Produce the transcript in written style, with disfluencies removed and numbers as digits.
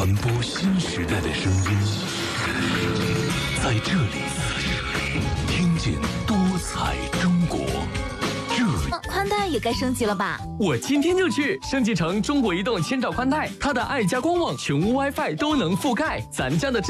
传播新时代的声音，在这里听见多彩中国。 宽带也该升级了吧？ 我今天就去升级成中国移动千兆宽带，它的爱家官网全屋 WiFi 都能覆盖，咱家的智